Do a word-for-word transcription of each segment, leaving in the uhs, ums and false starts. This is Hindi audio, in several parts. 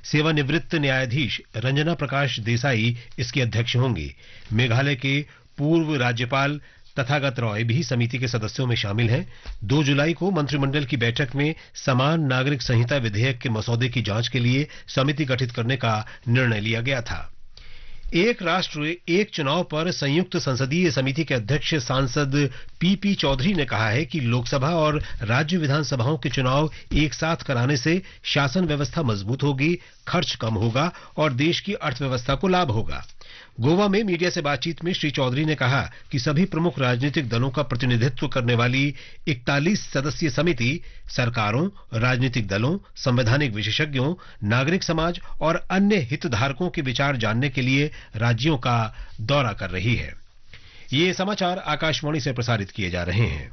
सेवानिवृत्त न्यायाधीश रंजना प्रकाश देसाई इसकी अध्यक्ष होंगी। मेघालय के पूर्व राज्यपाल तथागत रॉय भी समिति के सदस्यों में शामिल हैं। दो जुलाई को मंत्रिमंडल की बैठक में समान नागरिक संहिता विधेयक के मसौदे की जांच के लिए समिति गठित करने का निर्णय लिया गया था। एक राष्ट्र एक चुनाव पर संयुक्त संसदीय समिति के अध्यक्ष सांसद पीपी चौधरी ने कहा है कि लोकसभा और राज्य विधानसभाओं के चुनाव एक साथ कराने से शासन व्यवस्था मजबूत होगी, खर्च कम होगा और देश की अर्थव्यवस्था को लाभ होगा। गोवा में मीडिया से बातचीत में श्री चौधरी ने कहा कि सभी प्रमुख राजनीतिक दलों का प्रतिनिधित्व करने वाली इकतालीस सदस्यीय समिति सरकारों, राजनीतिक दलों, संवैधानिक विशेषज्ञों, नागरिक समाज और अन्य हितधारकों के विचार जानने के लिए राज्यों का दौरा कर रही है। ये समाचार आकाशवाणी से प्रसारित किए जा रहे हैं।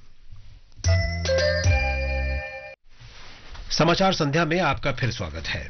समाचार संध्या में आपका फिर स्वागत है।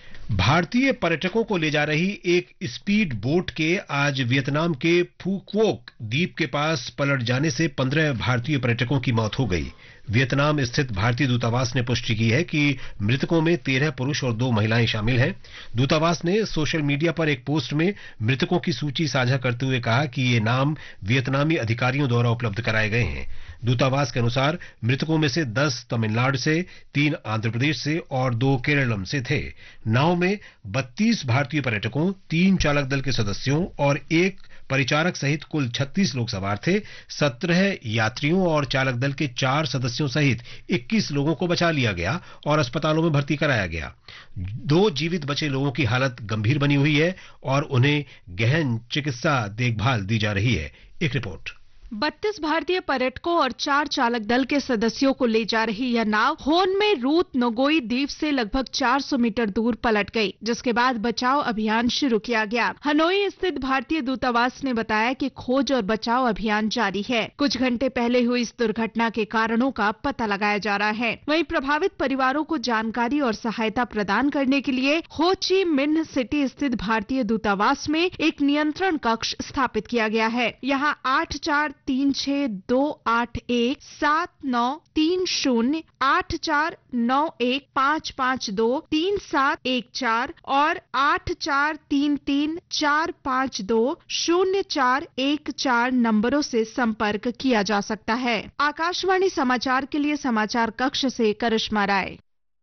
भारतीय पर्यटकों को ले जा रही एक स्पीड बोट के आज वियतनाम के फू क्वोक द्वीप के पास पलट जाने से पंद्रह भारतीय पर्यटकों की मौत हो गई। वियतनाम स्थित भारतीय दूतावास ने पुष्टि की है कि मृतकों में तेरह पुरुष और दो महिलाएं शामिल हैं। दूतावास ने सोशल मीडिया पर एक पोस्ट में मृतकों की सूची साझा करते हुए कहा कि ये नाम वियतनामी अधिकारियों द्वारा उपलब्ध कराए गए हैं। दूतावास के अनुसार मृतकों में से दस तमिलनाडु से, तीन आंध्र प्रदेश से और दो केरलम से थे। नाव में बत्तीस भारतीय पर्यटकों, तीन चालक दल के सदस्यों और एक परिचारक सहित कुल छत्तीस लोग सवार थे। सत्रह यात्रियों और चालक दल के चार सदस्यों सहित इक्कीस लोगों को बचा लिया गया और अस्पतालों में भर्ती कराया गया। दो जीवित बचे लोगों की हालत गंभीर बनी हुई है और उन्हें गहन चिकित्सा देखभाल दी जा रही है। एक रिपोर्ट। बत्तीस भारतीय पर्यटकों और चार चालक दल के सदस्यों को ले जा रही यह नाव होन में रूत नोगोई द्वीप से लगभग चार सौ मीटर दूर पलट गई, जिसके बाद बचाव अभियान शुरू किया गया। हनोई स्थित भारतीय दूतावास ने बताया कि खोज और बचाव अभियान जारी है। कुछ घंटे पहले हुई इस दुर्घटना के कारणों का पता लगाया जा रहा है। वहीं प्रभावित परिवारों को जानकारी और सहायता प्रदान करने के लिए हो ची मिन्ह सिटी स्थित भारतीय दूतावास में एक नियंत्रण कक्ष स्थापित किया गया है। यहाँ आठ चार तीन छह दो आठ एक सात नौ तीन शून्य आठ चार नौ एक पाँच पाँच दो तीन सात एक चार और आठ चार तीन तीन चार पाँच दो शून्य चार एक चार नंबरों से संपर्क किया जा सकता है। आकाशवाणी समाचार के लिए समाचार कक्ष से करिश्मा राय।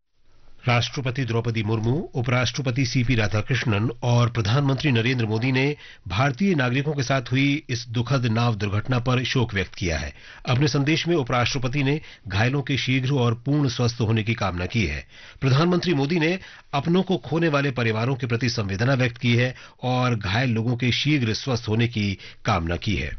राष्ट्रपति द्रौपदी मुर्मू, उपराष्ट्रपति सीपी राधाकृष्णन और प्रधानमंत्री नरेंद्र मोदी ने भारतीय नागरिकों के साथ हुई इस दुखद नाव दुर्घटना पर शोक व्यक्त किया है। अपने संदेश में उपराष्ट्रपति ने घायलों के शीघ्र और पूर्ण स्वस्थ होने की कामना की है। प्रधानमंत्री मोदी ने अपनों को खोने वाले परिवारों के प्रति संवेदना व्यक्त की है और घायल लोगों के शीघ्र स्वस्थ होने की कामना की है।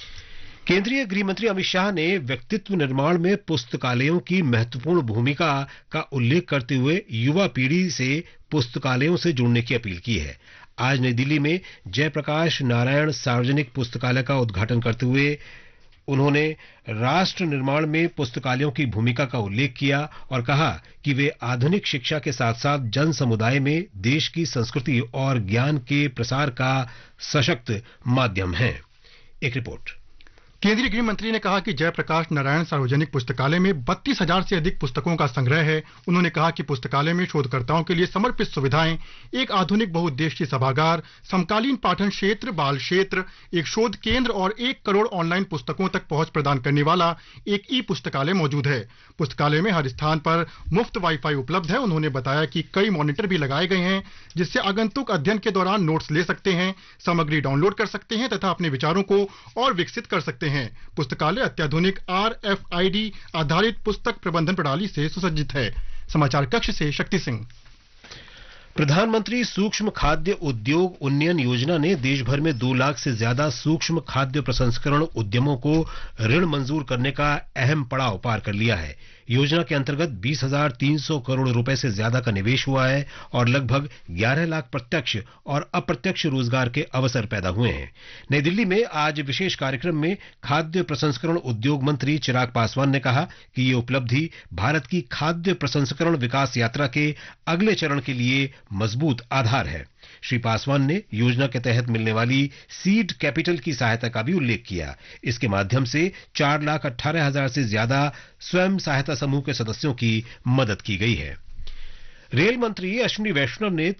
केंद्रीय गृह मंत्री अमित शाह ने व्यक्तित्व निर्माण में पुस्तकालयों की महत्वपूर्ण भूमिका का उल्लेख करते हुए युवा पीढ़ी से पुस्तकालयों से जुड़ने की अपील की है। आज नई दिल्ली में जयप्रकाश नारायण सार्वजनिक पुस्तकालय का उद्घाटन करते हुए उन्होंने राष्ट्र निर्माण में पुस्तकालयों की भूमिका का उल्लेख किया और कहा कि वे आधुनिक शिक्षा के साथ साथ जन समुदाय में देश की संस्कृति और ज्ञान के प्रसार का सशक्त माध्यम हैं। एक रिपोर्ट। केंद्रीय गृह मंत्री ने कहा कि जयप्रकाश नारायण सार्वजनिक पुस्तकालय में बत्तीस हजार से अधिक पुस्तकों का संग्रह है। उन्होंने कहा कि पुस्तकालय में शोधकर्ताओं के लिए समर्पित सुविधाएं, एक आधुनिक बहुउद्देशीय सभागार, समकालीन पाठन क्षेत्र, बाल क्षेत्र, एक शोध केंद्र और एक करोड़ ऑनलाइन पुस्तकों तक पहुंच प्रदान करने वाला एक ई पुस्तकालय मौजूद है। पुस्तकालय में हर स्थान पर मुफ्त वाईफाई उपलब्ध है। उन्होंने बताया कि कई मॉनिटर भी लगाए गए हैं जिससे आगंतुक अध्ययन के दौरान नोट्स ले सकते हैं, सामग्री डाउनलोड कर सकते हैं तथा अपने विचारों को और विकसित कर सकते हैं। पुस्तकालय अत्याधुनिक आर एफ आई डी आधारित पुस्तक प्रबंधन प्रणाली से सुसज्जित है। समाचार कक्ष से शक्ति सिंह। प्रधानमंत्री सूक्ष्म खाद्य उद्योग उन्नयन योजना ने देश भर में दो लाख से ज्यादा सूक्ष्म खाद्य प्रसंस्करण उद्यमों को ऋण मंजूर करने का अहम पड़ाव पार कर लिया है। योजना के अंतर्गत बीस हजार तीन सौ करोड़ रुपए से ज्यादा का निवेश हुआ है और लगभग ग्यारह लाख प्रत्यक्ष और अप्रत्यक्ष रोजगार के अवसर पैदा हुए हैं। नई दिल्ली में आज विशेष कार्यक्रम में खाद्य प्रसंस्करण उद्योग मंत्री चिराग पासवान ने कहा कि ये उपलब्धि भारत की खाद्य प्रसंस्करण विकास यात्रा के अगले चरण के लिए मजबूत आधार है। श्री पासवान ने योजना के तहत मिलने वाली सीड कैपिटल की सहायता का भी उल्लेख किया। इसके माध्यम से चार लाख अट्ठारह हजार से ज्यादा स्वयं सहायता समूह के सदस्यों की मदद की गई है। रेल मंत्री अश्विनी वैष्णव ने